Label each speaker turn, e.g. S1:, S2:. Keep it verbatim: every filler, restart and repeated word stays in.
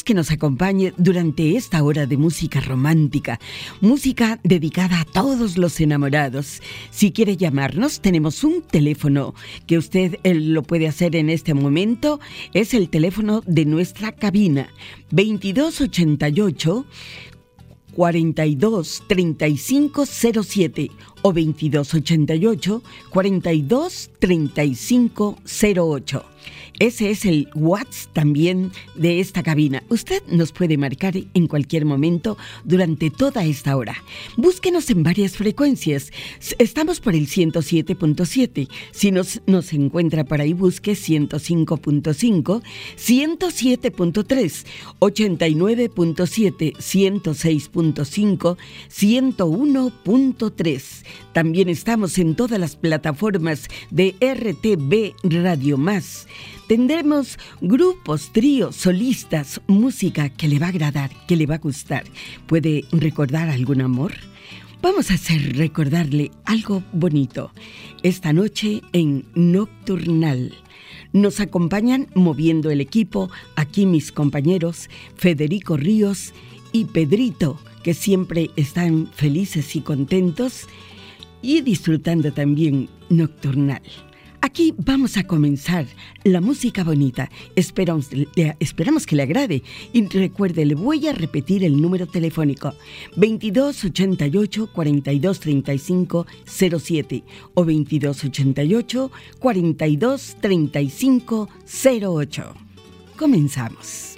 S1: que nos acompañe durante esta hora de música romántica, música dedicada a todos los enamorados. Si quiere llamarnos, tenemos un teléfono que usted eh, lo puede hacer en este momento. Es el teléfono de nuestra cabina, veintidós ochenta y ocho, cuarenta y dos, treinta y cinco cero siete o veintidós ochenta y ocho, cuarenta y dos, treinta y cinco cero ocho. Ese es el WhatsApp también de esta cabina. Usted nos puede marcar en cualquier momento durante toda esta hora. Búsquenos en varias frecuencias. Estamos por el ciento siete punto siete. Si nos, nos encuentra por ahí, busque ciento cinco punto cinco, ciento siete punto tres, ochenta y nueve punto siete, ciento seis punto cinco, ciento uno punto tres. También estamos en todas las plataformas de R T V Radio Más. Tendremos grupos, tríos, solistas, música que le va a agradar, que le va a gustar. ¿Puede recordar algún amor? Vamos a hacer recordarle algo bonito. Esta noche en Nocturnal nos acompañan moviendo el equipo aquí mis compañeros Federico Ríos y Pedrito, que siempre están felices y contentos y disfrutando también Nocturnal. Aquí vamos a comenzar la música bonita. Esperamos, esperamos que le agrade. Y recuerde, le voy a repetir el número telefónico: veintidós ochenta y ocho, cuarenta y dos, treinta y cinco cero siete o veintidós ochenta y ocho, cuarenta y dos, treinta y cinco cero ocho. Comenzamos.